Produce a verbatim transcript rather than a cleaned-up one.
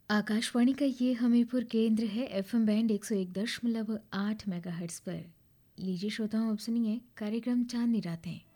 आकाशवाणी का ये हमीरपुर केंद्र है। एफएम बैंड एक सौ एक दशमलव आठ मेगाहर्ट्ज़ पर। लीजिए श्रोताओं, अब सुनिए कार्यक्रम चांदनी रातें।